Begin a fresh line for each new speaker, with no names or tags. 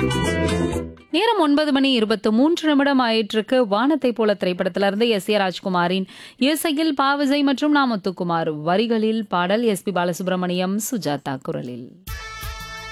நேரம் 9:23 ஆயிற்றுக்கு. வானத்தை போல திரைப்படத்திலிருந்து எஸ் ஏ ராஜ்குமாரின் இசையில் பாவிசை மற்றும் நாமத்துக்குமார் வரிகளில் பாடல். எஸ்பி பாலசுப்ரமணியம், சுஜாதா குரலில்.